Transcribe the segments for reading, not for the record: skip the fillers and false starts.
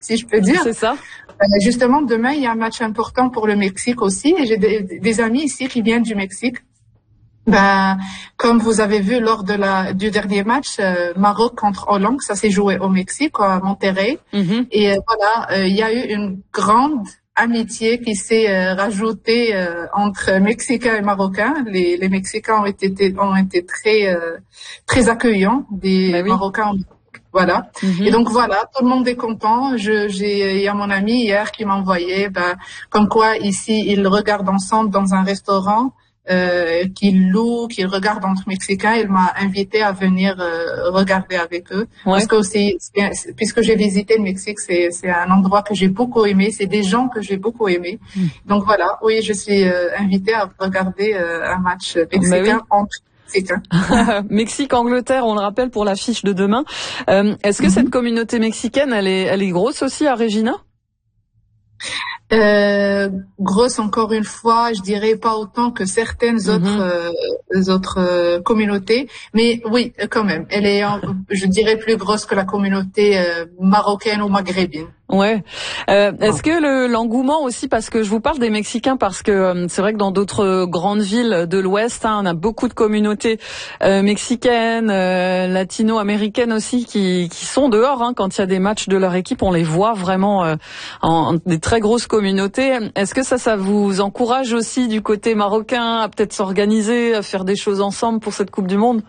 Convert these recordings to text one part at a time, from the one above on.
si je peux dire. C'est ça. Justement, demain, il y a un match important pour le Mexique aussi. Et j'ai des amis ici qui viennent du Mexique. Comme vous avez vu lors du dernier match, Maroc contre Hollande, ça s'est joué au Mexique, à Monterrey. Mm-hmm. Et voilà, il y a eu une grande amitié qui s'est rajoutée entre Mexicains et Marocains. Les Mexicains ont été très accueillants des Marocains. Voilà. Mm-hmm. Et donc voilà, tout le monde est content. Il y a mon ami hier qui m'a envoyé, comme quoi ici ils regardent ensemble dans un restaurant. Qu'ils regardent entre Mexicains. Il m'a invité à venir regarder avec eux. Ouais. Parce que aussi, puisque j'ai visité le Mexique, c'est un endroit que j'ai beaucoup aimé. C'est des gens que j'ai beaucoup aimés. Donc voilà, oui, je suis invitée à regarder un match mexicain entre Mexicains. Mexique-Angleterre, on le rappelle pour l'affiche de demain. Est-ce que cette communauté mexicaine, elle est grosse aussi à Regina? Grosse encore une fois, je dirais pas autant que certaines autres communautés, mais oui, quand même. Elle est, je dirais, plus grosse que la communauté marocaine ou maghrébine. Ouais. Est-ce que l'engouement aussi, parce que je vous parle des Mexicains, parce que c'est vrai que dans d'autres grandes villes de l'Ouest, on a beaucoup de communautés mexicaines, latino-américaines aussi, qui sont dehors quand il y a des matchs de leur équipe. On les voit vraiment en des très grosses communautés. Est-ce que ça vous encourage aussi du côté marocain à peut-être s'organiser, à faire des choses ensemble pour cette Coupe du Monde?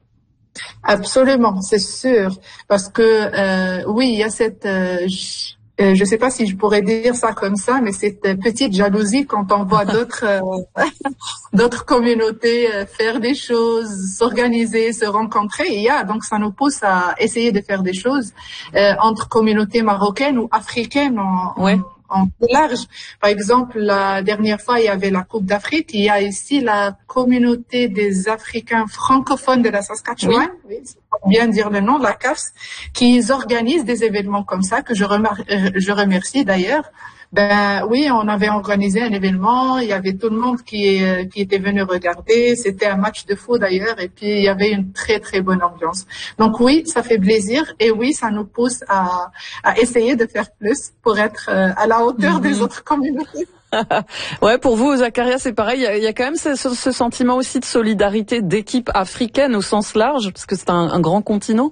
Absolument, c'est sûr, parce que oui, il y a cette, je sais pas si je pourrais dire ça comme ça, mais cette petite jalousie quand on voit d'autres communautés faire des choses, s'organiser, se rencontrer. Donc ça nous pousse à essayer de faire des choses entre communautés marocaines ou africaines en plus large. Par exemple, la dernière fois, il y avait la Coupe d'Afrique. Il y a ici la communauté des Africains francophones de la Saskatchewan, oui, c'est bien dire le nom, la CAFS, qui organisent des événements comme ça, que je remercie d'ailleurs. Oui, on avait organisé un événement, il y avait tout le monde qui était venu regarder, c'était un match de foot d'ailleurs, et puis il y avait une très très bonne ambiance. Donc oui, ça fait plaisir, et oui, ça nous pousse à essayer de faire plus pour être à la hauteur des autres communautés. Ouais, pour vous, Zakaria, c'est pareil, il y a quand même ce sentiment aussi de solidarité d'équipe africaine au sens large, parce que c'est un grand continent.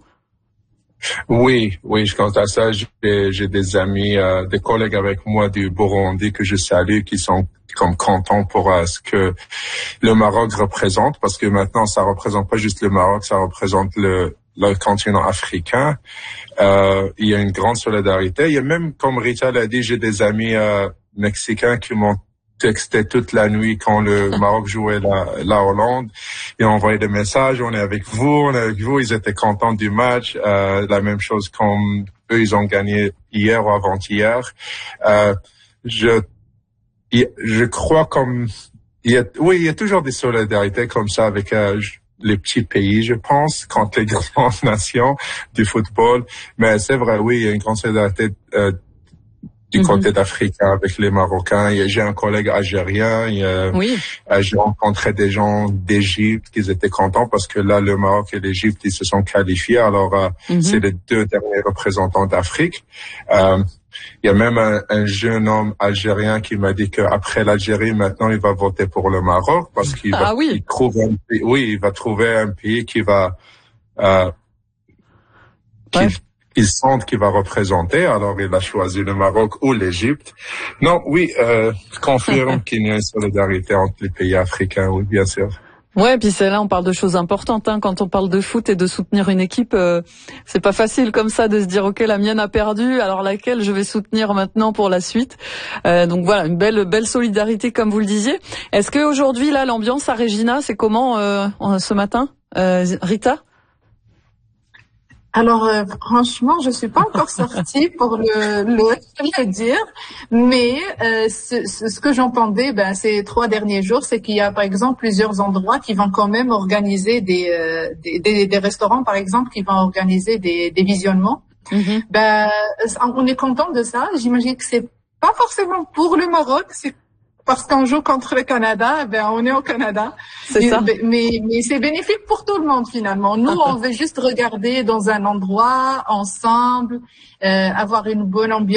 Oui, je compte à ça. J'ai des amis, des collègues avec moi du Burundi que je salue, qui sont comme contents pour ce que le Maroc représente, parce que maintenant ça représente pas juste le Maroc, ça représente le continent africain. Il y a une grande solidarité. Il y a même, comme Rita l'a dit, j'ai des amis mexicains qui m'ont texté toute la nuit quand le Maroc jouait la Hollande. Ils ont envoyé des messages, on est avec vous. Ils étaient contents du match. La même chose comme eux, ils ont gagné hier ou avant-hier. Je crois il y a toujours des solidarités comme ça avec les petits pays, je pense, contre les grandes nations du football. Mais c'est vrai, oui, il y a une grande solidarité du côté d'Africain avec les Marocains. J'ai un collègue algérien. J'ai rencontré des gens d'Égypte qui étaient contents parce que là, le Maroc et l'Égypte, ils se sont qualifiés. Alors, c'est les deux derniers représentants d'Afrique. Il y a même un jeune homme algérien qui m'a dit qu'après l'Algérie, maintenant, il va voter pour le Maroc parce qu'il il va trouver un pays qui va, ils sentent qu'il va représenter, alors il a choisi le Maroc ou l'Égypte. Non, oui, je confirme qu'il y a une solidarité entre les pays africains, oui, bien sûr. Ouais, puis c'est là, on parle de choses importantes, quand on parle de foot et de soutenir une équipe, c'est pas facile comme ça de se dire, ok, la mienne a perdu, alors laquelle je vais soutenir maintenant pour la suite. Donc voilà, une belle solidarité, comme vous le disiez. Est-ce que aujourd'hui, là, l'ambiance à Regina, c'est comment ce matin, Rita? Alors franchement, je suis pas encore sortie pour le dire, mais ce que j'entendais ces 3 derniers jours, c'est qu'il y a par exemple plusieurs endroits qui vont quand même organiser des restaurants par exemple qui vont organiser des visionnements. On est content de ça. J'imagine que c'est pas forcément pour le Maroc, c'est parce qu'on joue contre le Canada, ben on est au Canada. C'est ça. Mais c'est bénéfique pour tout le monde finalement. Nous, on veut juste regarder dans un endroit ensemble, avoir une bonne ambiance.